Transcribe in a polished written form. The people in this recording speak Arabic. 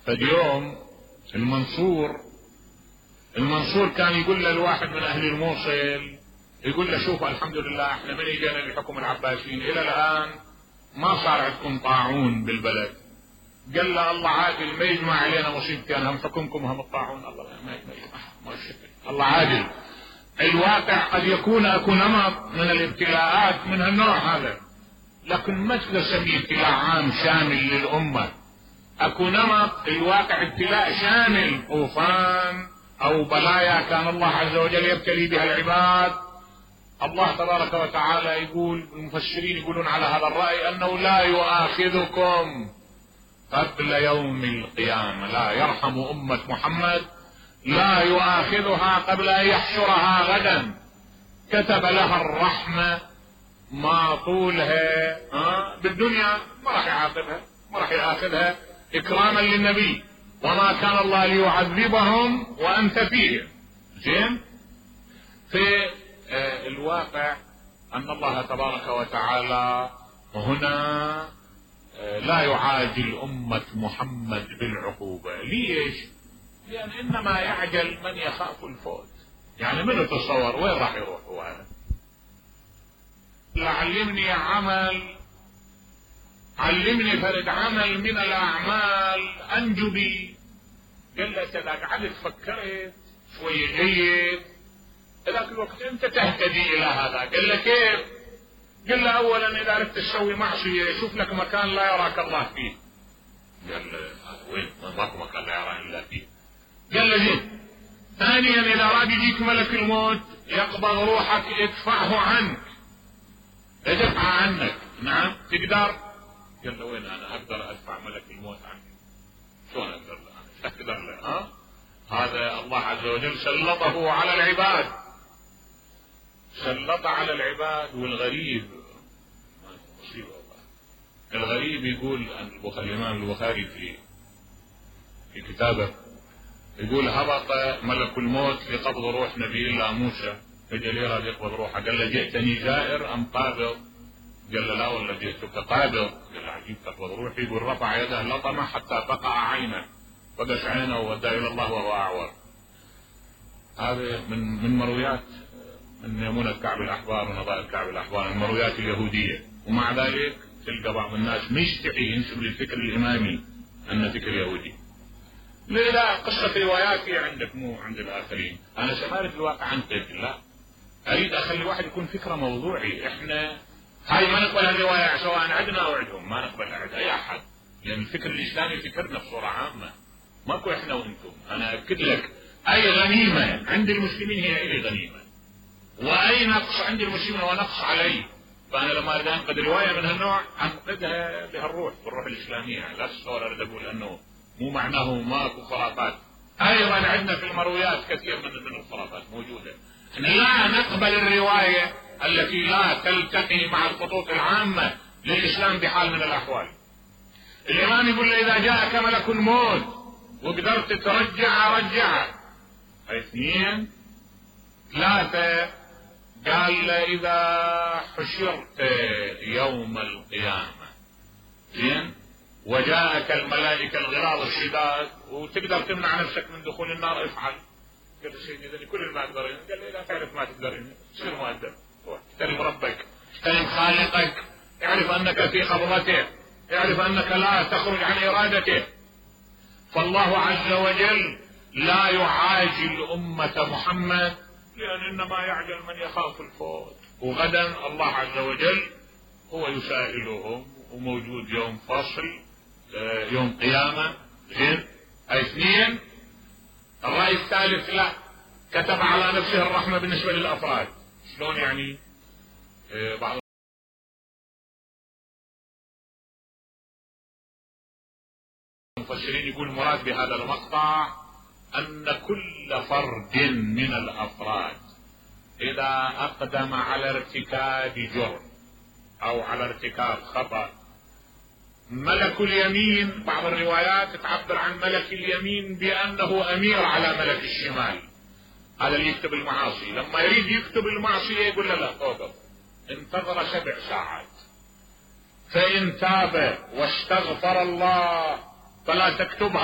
فاليوم المنصور كان يقول له الواحد من اهل الموصل، يقول له شوف الحمد لله احنا من اجينا لحكم العباسيين الى الان ما صار عندكم طاعون بالبلد. قال له الله عادل، ما يجمع علينا مصيبتين، هم حكمكم وهم الطاعون. الله ما الله عادل. الواقع قد يكون اكو نمط من الابتلاءات من النوع هذا، لكن ما تقدر تسميه ابتلاء عام شامل للامه. اكو نمط الواقع ابتلاء شامل، طوفان او بلايا كان الله عز وجل يبتلي بها العباد. الله تبارك وتعالى يقول، المفسرين يقولون على هذا الرأي انه لا يؤاخذكم قبل يوم القيامة، لا يرحم امة محمد، لا يؤاخذها قبل ان يحشرها غدا، كتب لها الرحمة ما طولها بالدنيا، ما راح يعاقبها، ما راح يؤاخذها اكراما للنبي، وما كان الله ليعذبهم وانت فيهم. زين. في الواقع ان الله تبارك وتعالى هنا لا يعاجل امة محمد بالعقوبة. ليش؟ لان انما يعجل من يخاف الفوت. يعني من يتصور وين راح يروح هو هذا؟ علمني عمل، علمني فرد عمل من الاعمال انجو بي. قال له اذا قعدت فكرت شوي جيد ذاك الوقت انت تهتدي الى هذا. قال له كيف؟ قال له اولا اذا عرفت تسوي معصيه شوف لك مكان لا يراك الله فيه. قال له وين؟ ماكو مكان لا يراك الا فيه. قال له زين. ثانيا اذا راد يجيك ملك الموت يقبض روحك ادفعه عنك، ادفع عنك. نعم تقدر؟ قال له وين انا اقدر ادفع ملك الموت عني؟ شلون اقدر انا؟ اقدر له؟ هذا الله عز وجل سلطه على العباد، سلط على العباد. والغريب مصيبه والله. الغريب يقول الامام البخاري في كتابه يقول هبط ملك الموت لقبض روح نبي الله موسى، اجى يراد يقبض روحه. قال له جئتني زائر ام قابض؟ قال له لا والله جئتك قابض. قال له عجيب تقبض روحي. يقول رفع يده لطمه حتى تقع عينه، فقش عينه وودى الى الله وهو اعور. هذا من مرويات من يمون كعب الاحبار ونظائر كعب الاحبار، المرويات اليهوديه. ومع ذلك تلقى بعض الناس مشتحي ينسب للفكر الامامي ان فكر يهودي. لا قصه رواياتي عندك مو عند الاخرين. انا سمعت الواقع انتج، لا اريد اخلي واحد يكون فكره موضوعي. احنا هاي ما نقبل الروايه سواء عندنا او عندهم، ما نقبل عند اي احد، لان الفكر الاسلامي فكرنا بصوره عامه، ماكو احنا وانتم. انا اكد لك اي غنيمه عند المسلمين هي الي غنيمه، واي نقص عند المسلمين هو نقص علي. فانا لما اريد انقد روايه من هالنوع انقدها بالروح الاسلاميه، لا تصور اريد اقول انه مو معناه ماكو خرافات. ايضا عندنا في المرويات كثير من الخرافات موجوده. احنا لا نقبل الروايه التي لا تلتقي مع الخطوط العامه للاسلام بحال من الاحوال. الامام يقول له اذا جاءك ملك الموت وقدرت ترجع رجع. اثنين. ثلاثة قال له اذا حشرت يوم القيامة زين وجاءك الملائكة الغلاظ الشداد وتقدر تمنع نفسك من دخول النار افعل. قال له سيدي اذا كل ما اقدر. قال له اذا تعرف ما تقدر تصير مؤدب، احترم ربك، احترم خالقك، اعرف انك في قبضته، اعرف انك لا تخرج عن ارادته. فالله عز وجل لا يعاجل امة محمد لان انما يعجل من يخاف الفوت. وغدا الله عز وجل هو يسائلهم، وموجود يوم فصل يوم قيامة. زين. اثنين. الرأي الثالث لا، كتب على نفسه الرحمة بالنسبة للافراد. شلون يعني؟ بعض المفسرين يقول المراد بهذا المقطع ان كل فرد من الافراد اذا اقدم على ارتكاب جرم او على ارتكاب خطأ، ملك اليمين، بعض الروايات تعبر عن ملك اليمين بانه امير على ملك الشمال، هذا اللي يكتب المعاصي. لما يريد يكتب المعصية يقول له لا توقف، انتظر 7 ساعات، فان تاب واستغفر الله فلا تكتبها